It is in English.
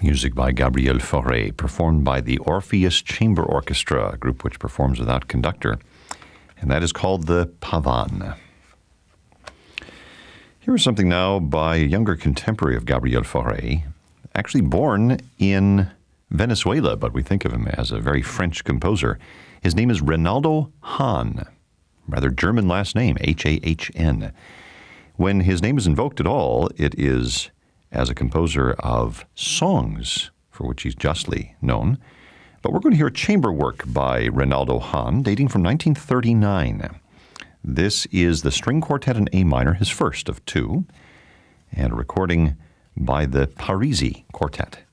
Music by Gabriel Fauré, performed by the Orpheus Chamber Orchestra, a group which performs without conductor, and that is called the Pavan. Here is something now by a younger contemporary of Gabriel Fauré, actually born in Venezuela, but we think of him as a very French composer. His name is Reynaldo Hahn, rather German last name, H-A-H-N. When his name is invoked at all, it is as a composer of songs, for which he's justly known. But we're going to hear a chamber work by Reynaldo Hahn, dating from 1939. This is the String Quartet in A minor, his first of two, and a recording by the Parisi Quartet.